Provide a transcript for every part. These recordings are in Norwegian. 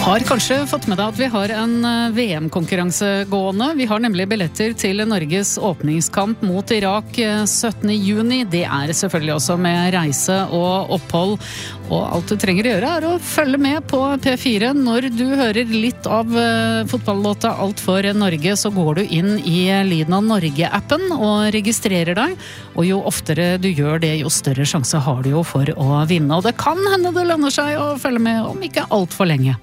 Har kanskje fått med deg at vi har en VM-konkurranse gående. Vi har nemlig billetter til Norges åpningskamp mot Irak 17. juni. Det selvfølgelig også med reise og opphold. Og alt du trenger å gjøre å følge med på P4. Når du hører litt av fotballlåta Alt for Norge, så går du inn i Lyden av Norge-appen og registrerer deg. Og jo oftere du gjør det, jo større sjanse har du jo for å vinne. Og det kan hende det lønner seg å følge med om ikke alt for lenge.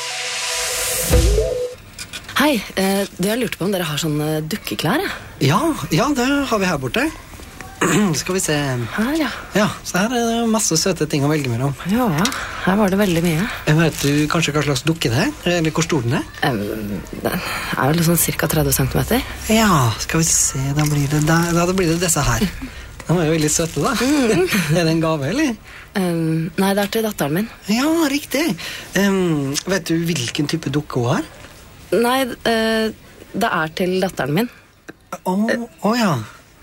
Hei, det jeg lurte på om dere har sånne dukkeklær, Ja, det har vi her borte. Skal vi se. Her, ja. Ja, så her det masse søte ting å velge mellom. Ja, her var det veldig mye. Vet du kanskje hva slags dukke det eller hvor stor den Det vel sånn cirka 30 centimeter. Ja, skal vi se, da blir det disse her. De jo veldig søte, da. Det en gave, eller? Nei, det til datteren min. Ja, riktig. Vet du hvilken type dukke hun har? Nei, det til datteren min. Ja.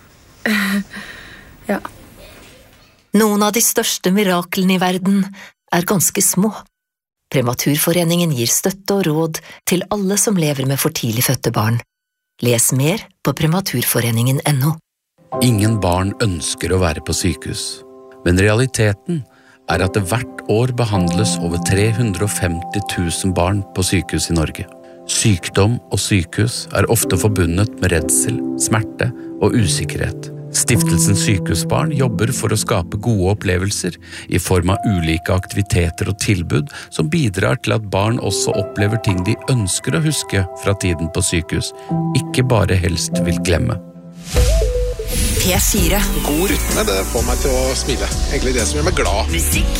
Ja. Noen av de største miraklene i verden ganske små. Prematurforeningen gir støtte og råd til alle som lever med for tidlig fødte barn. Les mer på prematurforeningen.no. Ingen barn ønsker å være på sykehus, men realiteten at det hvert år behandles over 350 000 barn på sykehus i Norge. Sykdom og sykehus ofte forbundet med redsel, smerte og usikkerhet. Stiftelsen Sykehusbarn jobber for å skape gode opplevelser i form av ulike aktiviteter og tilbud som bidrar til at barn også opplever ting de ønsker å huske fra tiden på sykehus, ikke bare helst vil glemme. P4. God rytme, det får meg til å smile. Egentlig det som gjør meg glad. Musikk.